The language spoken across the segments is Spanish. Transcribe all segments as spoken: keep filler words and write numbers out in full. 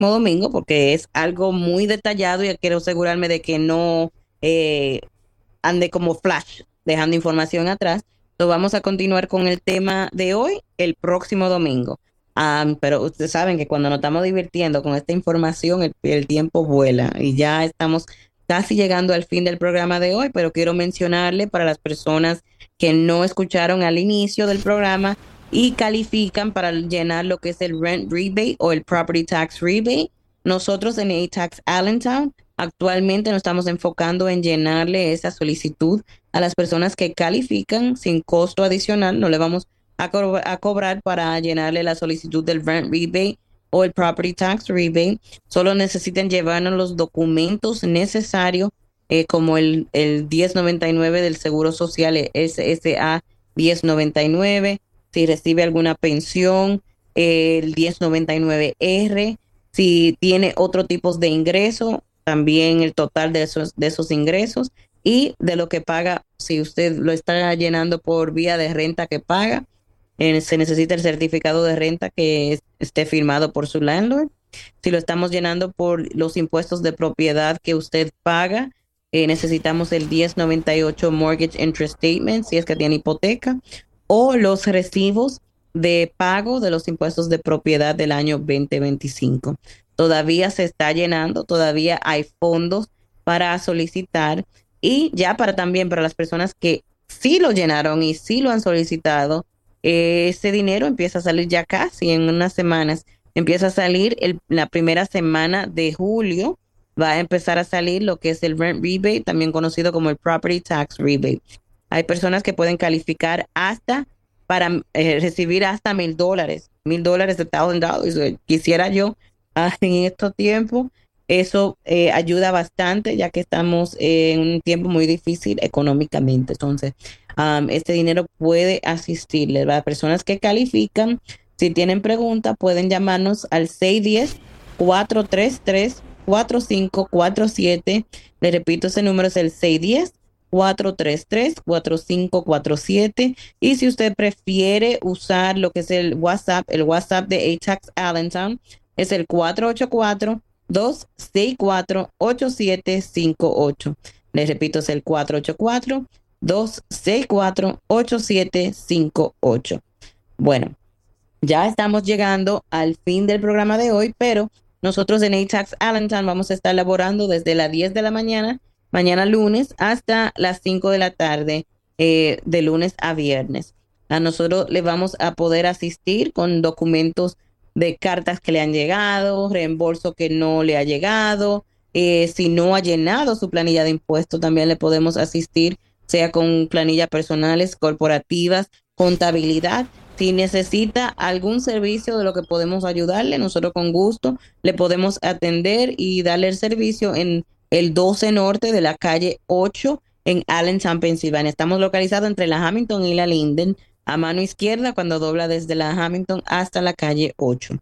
próximo domingo, porque es algo muy detallado y quiero asegurarme de que no eh, ande como flash, dejando información atrás. Entonces vamos a continuar con el tema de hoy el próximo domingo. Um, pero ustedes saben que cuando nos estamos divirtiendo con esta información, el, el tiempo vuela y ya estamos casi llegando al fin del programa de hoy, pero quiero mencionarle para las personas que no escucharon al inicio del programa y califican para llenar lo que es el rent rebate o el property tax rebate. Nosotros en A-Tax Allentown actualmente nos estamos enfocando en llenarle esa solicitud a las personas que califican sin costo adicional. No le vamos a, co- a cobrar para llenarle la solicitud del rent rebate o el property tax rebate. Solo necesitan llevarnos los documentos necesarios, eh, como el, el diez noventa y nueve del Seguro Social, el S S A diez noventa y nueve, si recibe alguna pensión, eh, el diez noventa y nueve R, si tiene otro tipo de ingreso, también el total de esos, de esos ingresos y de lo que paga, si usted lo está llenando por vía de renta que paga, eh, se necesita el certificado de renta que es- esté firmado por su landlord. Si lo estamos llenando por los impuestos de propiedad que usted paga, eh, necesitamos el diez noventa y ocho Mortgage Interest Statement, si es que tiene hipoteca, o los recibos de pago de los impuestos de propiedad del año veinte veinticinco. Todavía se está llenando, todavía hay fondos para solicitar y ya para también para las personas que sí lo llenaron y sí lo han solicitado, eh, ese dinero empieza a salir ya casi en unas semanas. Empieza a salir el- la primera semana de julio, va a empezar a salir lo que es el rent rebate, también conocido como el property tax rebate. Hay personas que pueden calificar hasta para eh, recibir hasta mil dólares, mil dólares de thousand dollars. Eh, Quisiera yo ah, en estos tiempos. Eso eh, ayuda bastante, ya que estamos eh, en un tiempo muy difícil económicamente. Entonces, um, este dinero puede asistirle a las personas que califican. Si tienen preguntas, pueden llamarnos al seis uno cero, cuatro tres tres, cuatro cinco cuatro siete. Le repito, ese número es el seis uno cero, cuatro tres tres, cuatro cinco cuatro siete. Y si usted prefiere usar lo que es el WhatsApp, el WhatsApp de A-Tax Allentown es el cuatro ocho cuatro, dos seis cuatro, ocho siete cinco ocho. Les repito, es el cuatro ocho cuatro, dos seis cuatro, ocho siete cinco ocho. Bueno, ya estamos llegando al fin del programa de hoy, pero nosotros en A-Tax Allentown vamos a estar laborando desde las diez de la mañana, mañana lunes, hasta las cinco de la tarde, eh, de lunes a viernes. A nosotros le vamos a poder asistir con documentos de cartas que le han llegado, reembolso que no le ha llegado, eh, si no ha llenado su planilla de impuestos, también le podemos asistir, sea con planillas personales, corporativas, contabilidad. Si necesita algún servicio de lo que podemos ayudarle, nosotros con gusto le podemos atender y darle el servicio en el doce Norte de la calle ocho en Allentown, Pensilvania. Estamos localizados entre la Hamilton y la Linden, a mano izquierda cuando dobla desde la Hamilton hasta la calle ocho.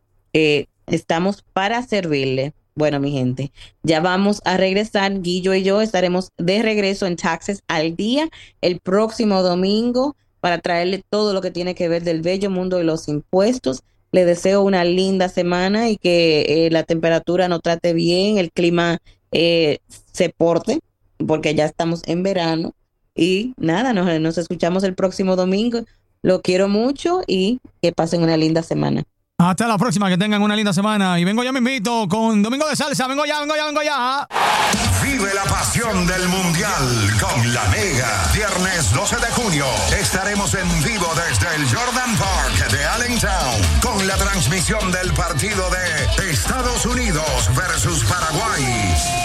Eh, estamos para servirle. Bueno, mi gente, ya vamos a regresar. Guillo y yo estaremos de regreso en Taxes al Día el próximo domingo para traerle todo lo que tiene que ver del bello mundo de los impuestos. Le deseo una linda semana y que eh, la temperatura nos trate bien, el clima eh, se porte, porque ya estamos en verano. Y nada, nos, nos escuchamos el próximo domingo. Lo quiero mucho y que pasen una linda semana. Hasta la próxima, que tengan una linda semana. Y vengo ya mismito con Domingo de Salsa. Vengo ya, vengo ya, vengo ya. Vive la pasión del Mundial con La Mega. Viernes doce de junio estaremos en vivo desde el Jordan Park de Allentown con la transmisión del partido de Estados Unidos versus Paraguay.